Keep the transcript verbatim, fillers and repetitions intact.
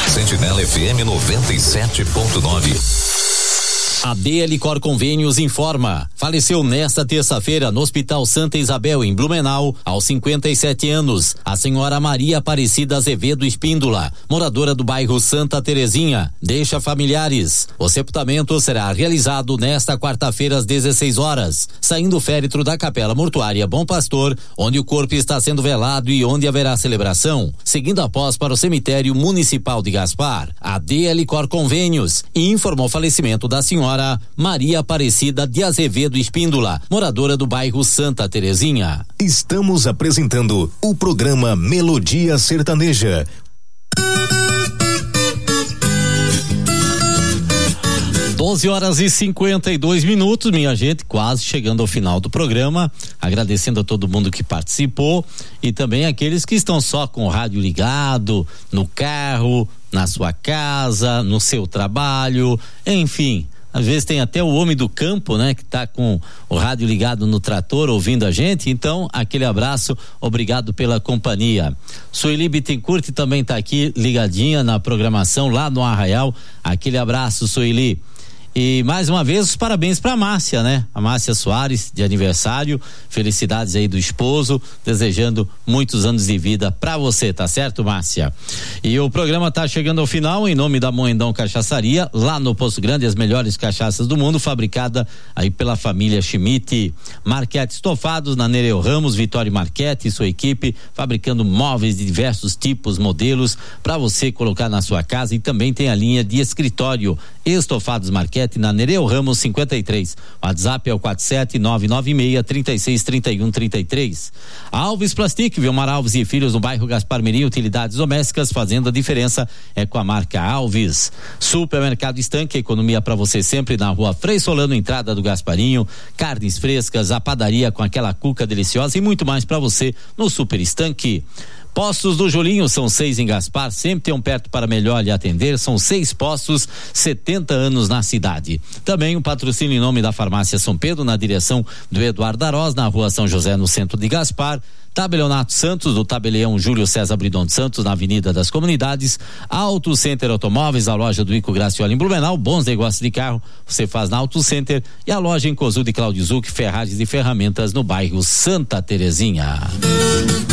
Sentinela F M noventa e sete ponto nove. A D L Cor Convênios informa. Faleceu nesta terça-feira no Hospital Santa Isabel, em Blumenau, aos cinquenta e sete anos, a senhora Maria Aparecida Azevedo Espíndola, moradora do bairro Santa Terezinha. Deixa familiares. O sepultamento será realizado nesta quarta-feira às dezesseis horas, saindo o féretro da Capela Mortuária Bom Pastor, onde o corpo está sendo velado e onde haverá celebração, seguindo após para o cemitério municipal de Gaspar. A D L Cor Convênios informou o falecimento da senhora Maria Aparecida de Azevedo Espíndola, moradora do bairro Santa Terezinha. Estamos apresentando o programa Melodia Sertaneja. doze horas e cinquenta e dois minutos, minha gente, quase chegando ao final do programa, agradecendo a todo mundo que participou e também aqueles que estão só com o rádio ligado, no carro, na sua casa, no seu trabalho, enfim. Às vezes tem até o homem do campo, né? Que tá com o rádio ligado no trator, ouvindo a gente. Então, aquele abraço, obrigado pela companhia. Sueli Bittencourt também tá aqui ligadinha na programação lá no Arraial. Aquele abraço, Sueli. E mais uma vez os parabéns para a Márcia, né? A Márcia Soares, de aniversário, felicidades aí do esposo, desejando muitos anos de vida para você, tá certo, Márcia? E o programa tá chegando ao final, em nome da Moendão Cachaçaria, lá no Poço Grande, as melhores cachaças do mundo, fabricada aí pela família Schmidt. Marquete Estofados, na Nereu Ramos, Vitório Marquete e sua equipe, fabricando móveis de diversos tipos, modelos, para você colocar na sua casa, e também tem a linha de escritório Estofados Marquete na Nereu Ramos cinquenta e três. O WhatsApp é o quatro sete nove nove seis, três seis, três um, três três. Alves Plastic, Vilmar Alves e Filhos, no bairro Gaspar Mirim, utilidades domésticas, fazendo a diferença é com a marca Alves. Supermercado Estanque, economia para você sempre, na rua Frei Solano, entrada do Gasparinho. Carnes frescas, a padaria com aquela cuca deliciosa e muito mais para você no Super Estanque. Postos do Julinho, são seis em Gaspar, sempre tem um perto para melhor lhe atender, são seis postos, setenta anos na cidade. Também o patrocínio em nome da Farmácia São Pedro, na direção do Eduardo Arós, na rua São José, no centro de Gaspar. Tabelionato Santos, do Tabelião Júlio César Bridon de Santos, na Avenida das Comunidades. Auto Center Automóveis, a loja do Ico Graciola em Blumenau, bons negócios de carro, você faz na Auto Center. E a loja em Cozu de Claudio Zuc, ferragens e ferramentas no bairro Santa Terezinha.